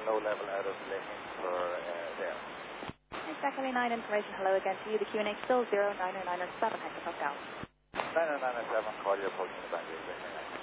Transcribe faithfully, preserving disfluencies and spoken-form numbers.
low level out of Lehman for uh, there. Exactly nine information, hello again to you. The Q N H still zero nine nine seven, Hector Hotel. nine nine seven, call your approaching the boundary.